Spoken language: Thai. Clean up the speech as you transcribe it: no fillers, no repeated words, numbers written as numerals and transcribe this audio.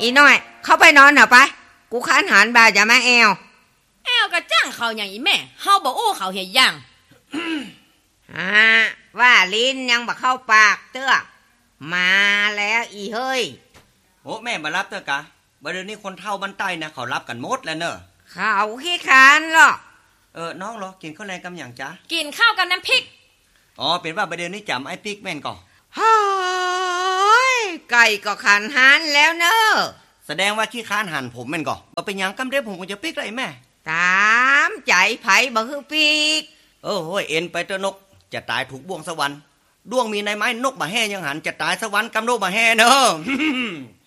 อีน้อยเข้าไปนอนเถอะไปกูค้านหันบ่าจะมาแอวก็จ้างเขาอย่างอีแม่เฮาบ่อู้เขาเฮ็ดหยังว่าลิ้นยังบ่เข้าปากเตื้อมาแล้วอีเฮ้ยโอ้แม่มารับเถอะกะบัดเดี๋ยวนี้คนเฒ่าบ้านใต้นะเขารับกันหมดแล้วเนอะเขาขี้คานหรอน้องเหรอกินข้าวแรงกำหยังจ๊ะกินข้าวกับน้ำพริกเป็นว่าบัดเดี๋ยวนี้จำไอ้พริกแม่นก่อเฮ้ยไก่ก็ขันหันแล้วเนอะแสดงว่าขี้ค้านหันผมแม่นก่อบ่เป็นหยังกำเด้ผมก็จะพริกไรแม่ตามใจไผบ่คือปีกโอ้ยเอ็นไปเตอะนกจะตายถูกบ่วงสวรรค์ด้วงมีในไม้นกบ่แห่ยังหันจะตายสวรรค์กำโนบ่แห่เนอะ